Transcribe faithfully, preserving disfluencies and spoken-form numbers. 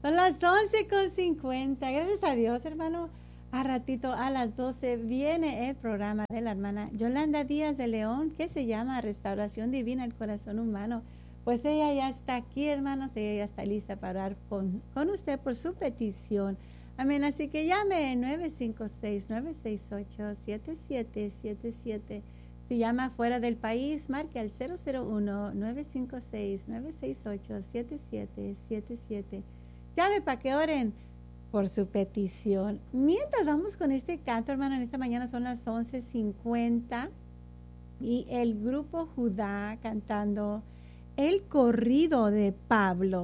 Son las once con cincuenta. Gracias a Dios, hermano. A ratito, a las doce, viene el programa de la hermana Yolanda Díaz de León, que se llama Restauración Divina del Corazón Humano. Pues ella ya está aquí, hermanos, ella ya está lista para orar con, con usted por su petición. Amén, así que llame nueve cinco seis, nueve seis ocho, siete siete siete siete. Si llama fuera del país, marque al cero cero uno, nueve cinco seis, nueve seis ocho, siete siete siete siete. Llame para que oren por su petición. Mientras vamos con este canto, hermano, en esta mañana son las once cincuenta y el grupo Judá cantando el corrido de Pablo.